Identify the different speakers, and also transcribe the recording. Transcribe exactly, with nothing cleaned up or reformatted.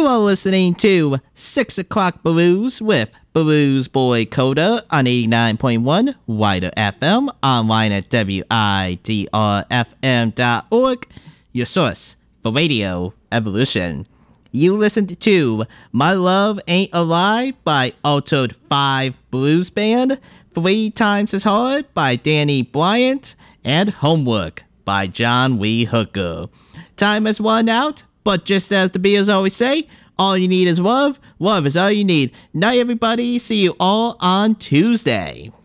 Speaker 1: You are listening to six O'Clock Blues with Blues Boy Coda on eighty-nine point one Wider F M, online at W I D R F M dot org, your source for radio evolution. You listened to My Love Ain't a Lie by Altered five Blues Band, Three Times as Hard by Danny Bryant, and Homework by John Lee Hooker. Time has run out, but just as the Beatles always say, all you need is love. Love is all you need. Night, everybody. See you all on Tuesday.